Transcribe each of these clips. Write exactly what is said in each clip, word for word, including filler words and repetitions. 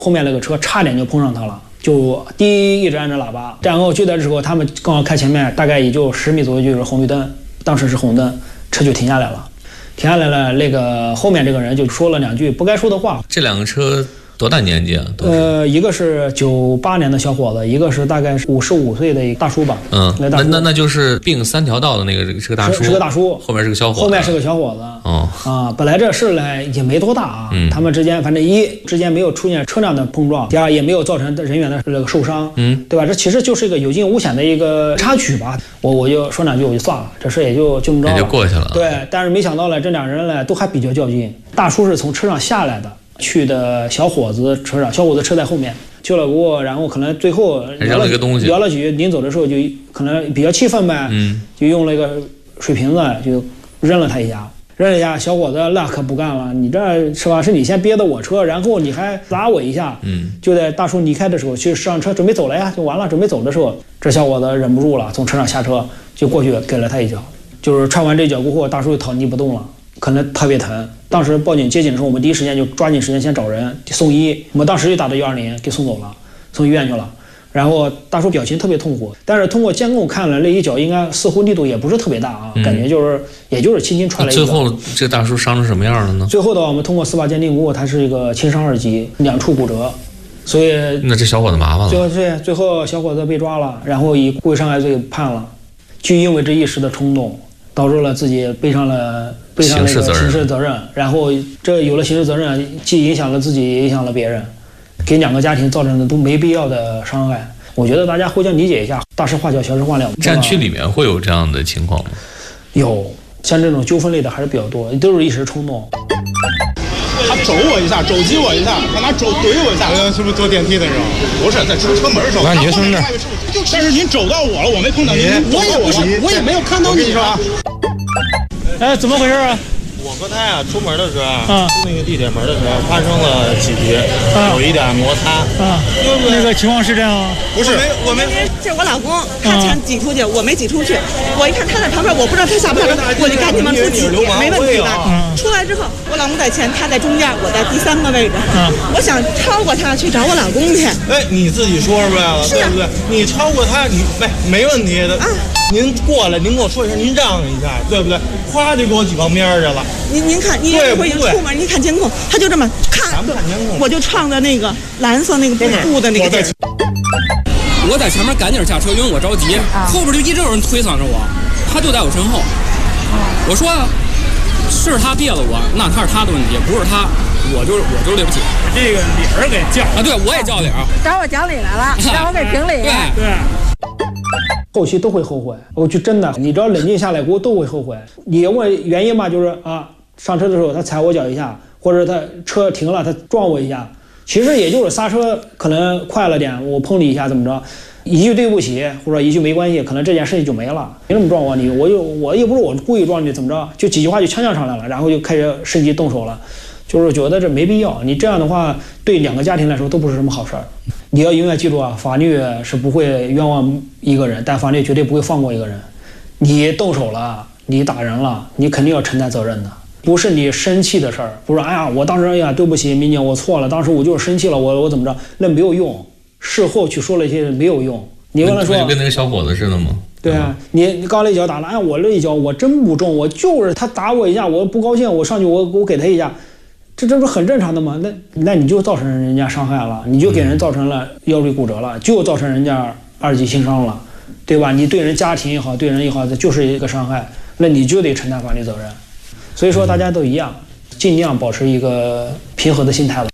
后面那个车差点就碰上他了，就滴一直按着喇叭，然后就在这时候他们刚好开前面，大概也就十米左右就是红绿灯，当时是红灯，车就停下来了，停下来了，那个后面这个人就说了两句不该说的话。 这两个车多大年纪啊？ 呃，一个是九八年的小伙子，一个是大概五十五岁的大叔吧。 嗯，那那那就是并三条道的那个是个大叔， 是个大叔， 后面是个小伙子， 后面是个小伙子。 哦啊，本来这事呢也没多大啊， 嗯、 他们之间反正一之间没有出现车辆的碰撞，第二也没有造成人员的这个受伤， 嗯， 对吧？这其实就是一个有惊无险的一个插曲吧。我我就说两句我就算了，这事也就就这么着了， 也就过去了。 对，但是没想到呢，这两人呢都还比较较劲。大叔是从车上下来的。去的小伙子车上，小伙子车在后面去了过，然后可能最后聊了个东西， 聊了几句，临走的时候就可能比较气愤呗， 嗯， 就用了一个水瓶子就扔了他一下，扔了一下，小伙子那可不干了，你这是吧？是你先憋的我车，然后你还砸我一下， 嗯， 就在大叔离开的时候，去上车准备走了呀，就完了，准备走的时候，这小伙子忍不住了，从车上下车就过去给了他一脚，就是踹完这一脚过后，大叔就倒地不动了。可能特别疼，当时报警接警的时候，我们第一时间就抓紧时间先找人送医，我们当时就打到一二零给送走了，送医院去了。然后大叔表情特别痛苦，但是通过监控看了那一脚应该似乎力度也不是特别大啊，嗯、感觉就是也就是轻轻踹了一脚。 最后这大叔伤成什么样了呢？ 最后的话，我们通过司法鉴定过后，他是一个轻伤二级，两处骨折，所以那这小伙子麻烦了。 最后对，最后小伙子被抓了，然后以故意伤害罪判了，就因为这一时的冲动。导致了自己背上了背上那个刑事责任，然后这有了刑事责任，既影响了自己，也影响了别人，给两个家庭造成的都没必要的伤害。我觉得大家互相理解一下，大事化小，小事化了。 战区里面会有这样的情况吗？ 有，像这种纠纷类的还是比较多，都是一时冲动。 他肘我一下，肘击我一下，他拿肘怼我一下。 呃，是不是坐电梯的时候？ 不是，在出车门的时候。 那你就从这儿。 但是您肘到我了，我没碰到您。我也不是，我也没有看到你啊。 哎，怎么回事啊？ 我和他呀、啊、出门的时候，啊，出那个地铁门的时候发生了起敌，啊、有一点摩擦， 啊，对不对？那个情况是这样啊？ 不是，我没，我没， 这是我老公，他想挤出去，我没挤出去。我一看他在旁边，我不知道他下不下车，我就赶紧往出挤，没问题的。出来之后，我老公在前，他在中间，我在第三个位置。啊，我想超过他去找我老公去。 哎，你自己说出来了，对不对？你超过他，你没没问题的。啊，您过来，您跟我说一声，您让一下，对不对？咵就给我挤旁边去了。 您您看，您会已经出门，您看监控，他就这么看，我就撞在那个蓝色那个布的那个地儿。 我在前面赶紧下车，因为我着急，后边就一直有人推搡着我，他就在我身后。我说是他别了我，那他是他的问题，不是他，我就我就对不起。 这个理儿给叫啊，对我也叫理儿， 找我讲理来了，让我给评理。 对对。 后期都会后悔，我就真的，你只要冷静下来过后都会后悔。你问原因吧，就是啊，上车的时候他踩我脚一下，或者他车停了他撞我一下，其实也就是刹车可能快了点，我碰你一下怎么着，一句对不起或者一句没关系，可能这件事情就没了。你怎么撞我，你我就我又不是我故意撞你，怎么着，就几句话就呛呛上来了，然后就开始升级动手了。就是觉得这没必要，你这样的话对两个家庭来说都不是什么好事儿。你要永远记住啊，法律是不会冤枉一个人，但法律绝对不会放过一个人。你动手了，你打人了，你肯定要承担责任的，不是你生气的事儿，不是哎呀我当时哎呀对不起民警我错了，当时我就是生气了，我我怎么着，那没有用，事后去说了一些没有用。你跟他说就跟那个小伙子似的吗？ 对啊，你你刚那一脚打了，哎我这一脚我真不中，我就是他打我一下，我不高兴，我上去我我给他一下。这这不是很正常的吗？那那你就造成人家伤害了，你就给人造成了腰椎骨折了，就造成人家二级轻伤了，对吧？你对人家庭也好，对人也好，这就是一个伤害，那你就得承担法律责任。所以说大家都一样，尽量保持一个平和的心态了。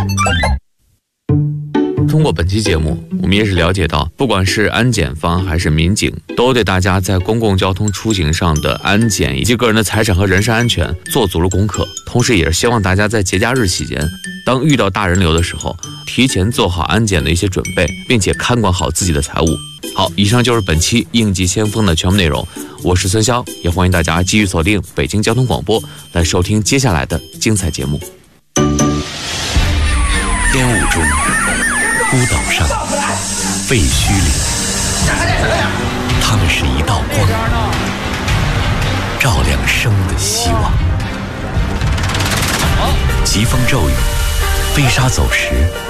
通过本期节目，我们也是了解到，不管是安检方还是民警，都对大家在公共交通出行上的安检以及个人的财产和人身安全做足了功课。同时也是希望大家在节假日期间，当遇到大人流的时候，提前做好安检的一些准备，并且看管好自己的财物。好，以上就是本期应急先锋的全部内容。我是孙潇，也欢迎大家继续锁定北京交通广播来收听接下来的精彩节目。 烟雾中，孤岛上，废墟里，他们是一道光，照亮生的希望。疾风骤雨，飞沙走石，